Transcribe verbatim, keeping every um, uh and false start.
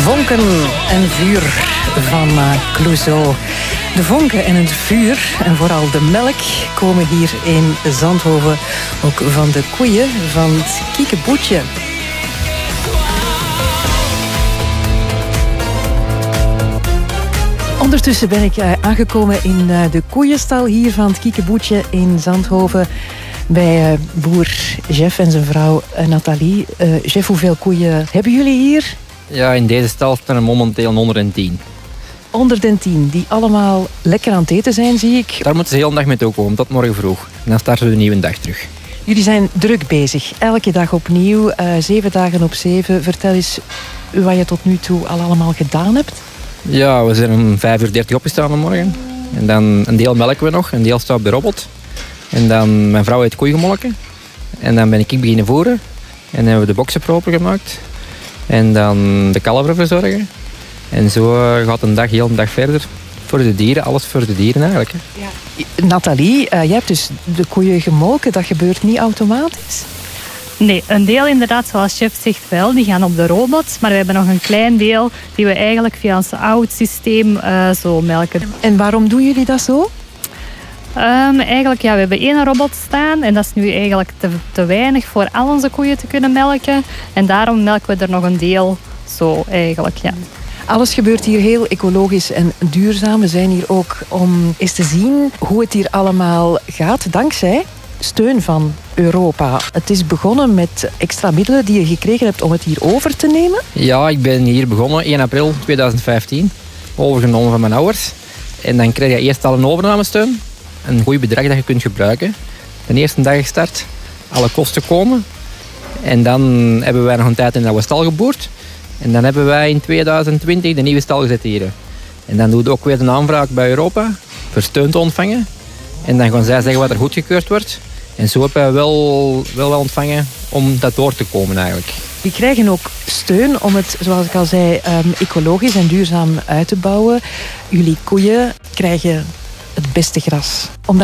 Vonken en vuur van uh, Clouseau. De vonken en het vuur en vooral de melk komen hier in Zandhoven ook van de koeien van het Kiekeboetje. Ondertussen ben ik uh, aangekomen in uh, de koeienstal hier van het Kiekeboetje in Zandhoven. Bij uh, boer Jeff en zijn vrouw uh, Nathalie. Uh, Jeff, hoeveel koeien hebben jullie hier? Ja, in deze stal staan er momenteel honderdtien. honderdtien, die allemaal lekker aan het eten zijn, zie ik. Daar moeten ze heel de dag mee komen, tot morgen vroeg. En dan starten we de nieuwe dag terug. Jullie zijn druk bezig, elke dag opnieuw, uh, zeven dagen op zeven. Vertel eens wat je tot nu toe al allemaal gedaan hebt. Ja, we zijn om vijf uur dertig opgestaan vanmorgen. En dan een deel melken we nog, een deel staat op de robot. En dan mijn vrouw heeft koeien gemolken. En dan ben ik beginnen voeren. En dan hebben we de boksen proper gemaakt. En dan de kalveren verzorgen. En zo gaat een dag heel een dag verder. Voor de dieren, alles voor de dieren eigenlijk. Ja. Nathalie, uh, jij hebt dus de koeien gemolken. Dat gebeurt niet automatisch? Nee, een deel inderdaad, zoals Chef zegt wel, die gaan op de robot. Maar we hebben nog een klein deel die we eigenlijk via ons oud systeem uh, zo melken. En waarom doen jullie dat zo? Um, eigenlijk, ja, we hebben één robot staan en dat is nu eigenlijk te, te weinig voor al onze koeien te kunnen melken. En daarom melken we er nog een deel zo eigenlijk, ja. Alles gebeurt hier heel ecologisch en duurzaam. We zijn hier ook om eens te zien hoe het hier allemaal gaat, dankzij steun van Europa. Het is begonnen met extra middelen die je gekregen hebt om het hier over te nemen. Ja, ik ben hier begonnen één april tweeduizend vijftien. Overgenomen van mijn ouders. En dan krijg je eerst al een overnamesteun. Een goed bedrag dat je kunt gebruiken. De eerste dag gestart. Alle kosten komen. En dan hebben wij nog een tijd in de oude stal geboerd. En dan hebben wij in tweeduizend twintig de nieuwe stal gezet hier. En dan doen we ook weer een aanvraag bij Europa. Voor steun te ontvangen. En dan gaan zij zeggen wat er goedgekeurd wordt. En zo hebben wij wel, wel wel ontvangen om dat door te komen eigenlijk. Die krijgen ook steun om het, zoals ik al zei, um, ecologisch en duurzaam uit te bouwen. Jullie koeien krijgen het beste gras. Omdat